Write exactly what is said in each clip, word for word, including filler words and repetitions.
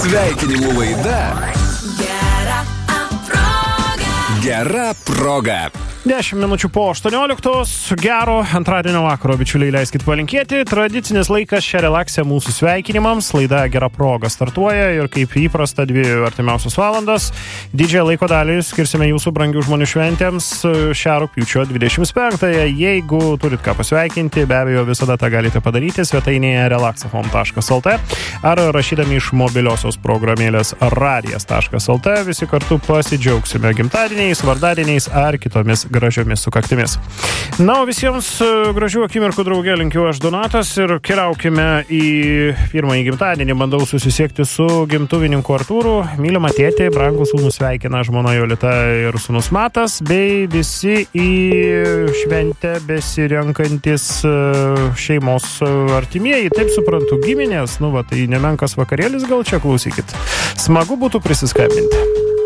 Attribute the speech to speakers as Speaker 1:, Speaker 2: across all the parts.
Speaker 1: Sveikinimų laida Gera proga. Gera proga.
Speaker 2: dešimt minučių po aštuonioliktos. Gero antradienio vakaro, bičiuliai, leiskit palinkėti. Tradicinis laikas šią relaksę mūsų sveikinimams. Laida Gera proga startuoja ir kaip įprasta dvi artimiausios valandas. Didžiąją laiko dalį skirsime jūsų brangių žmonių šventėms šią rugpjūčio dvidešimt penktąją. Jeigu turit ką pasveikinti, be abejo visada tą galite padaryti svetainėje relaxafon taškas lt ar rašydami iš mobiliosios programėlės radijas taškas lt. Visi kartu pasidžiaugsime gimtadieniais, vardadieniais ar kitomis gražiomis sukaktimis. Na, o visiems gražių akimirkų drauge linkiu aš Donatas ir keliaukime į pirmąjį gimtadienį. Bandau susisiekti su gimtuvininku Artūru. Mylima tėtė, brangų sūnų sveikina žmona Jolita ir sūnus Matas, bei visi į šventę besirenkantis šeimos artimieji. Taip suprantu, giminės, nu va, tai nemenkas vakarėlis, gal čia klausykit. Smagu būtų prisiskambinti.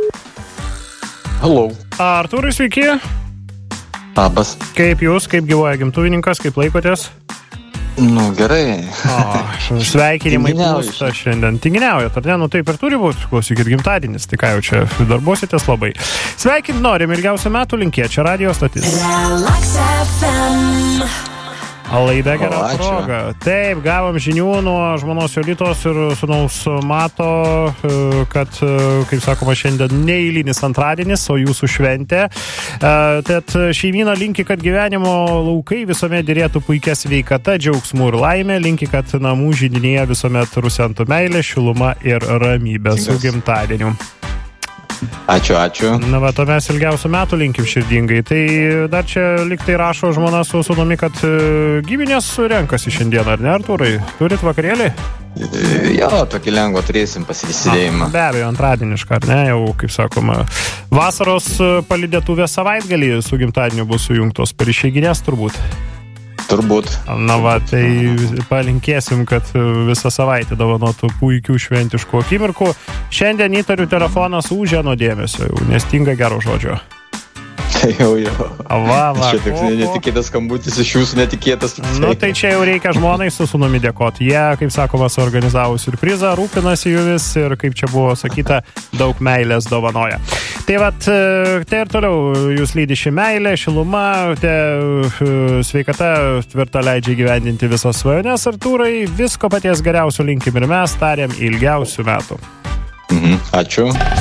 Speaker 3: Hello.
Speaker 2: Artūrai, sveiki.
Speaker 3: Labas.
Speaker 2: Kaip jūs, kaip gyvoja gimtuvininkas, kaip laikotės?
Speaker 3: Nu, gerai.
Speaker 2: O, sveikinimai plūsta šiandien. Tinginiaujat, ar ne? Nu, taip ir turi būti. Klausykit, gimtadienis. Tai ką jau čia darbuositės labai. Sveikint norim, ilgiausių metų linkėt. Čia radio stotis. Relax F M. Laida Gera proga. Taip, gavom žinių nuo žmonos Jolitos ir sūnaus Mato, kad, kaip sakoma, šiandien neeilinis antradienis, o jūsų šventė. Tad šeimyna linki, kad gyvenimo laukai visuomet dėrėtų puikia sveikata, džiaugsmų ir laimė. Linki, kad namų židinėje visuomet rusentų meilė, šiluma ir ramybė. Su gimtadieniu.
Speaker 3: Ačiū, ačiū.
Speaker 2: Na, va, to mes ilgiausių metų linkim širdingai. Tai dar čia liktai rašo žmona su sūnumi, kad giminės renkasi šiandien, ar ne, Artūrai? Turit vakarėlį?
Speaker 3: Jo, tokį lengvą turėsim pasisidėjimą.
Speaker 2: Be abejo, antradienišką, ar ne? Jau, kaip sakoma, vasaros palydėtuvės savaitgalį su gimtadieniu bus sujungtos per išeiginės turbūt.
Speaker 3: Turbūt.
Speaker 2: Na va, tai palinkėsim, kad visą savaitę dovanotų puikių šventiškų akimirkų. Šiandien įtariu telefonas ūžia nuo dėmesio, jau nestinga gero žodžio.
Speaker 3: Jau, jau.
Speaker 2: Va, va.
Speaker 3: Čia toks netikėtas skambutis iš jūsų, netikėtas.
Speaker 2: Nu, tai čia jau reikia žmonai su sūnumi dėkoti. Jie, kaip sakoma, suorganizavo siurprizą, rūpinasi jumis ir, kaip čia buvo sakyta, daug meilės dovanoja. Tai vat, tai ir toliau jūs lydi ši meilė, šiluma, te sveikata tvirta leidžia gyvendinti visas svajones. Artūrai, visko paties geriausio linkim ir mes tariam ilgiausių metų.
Speaker 3: Mhm, ačiū.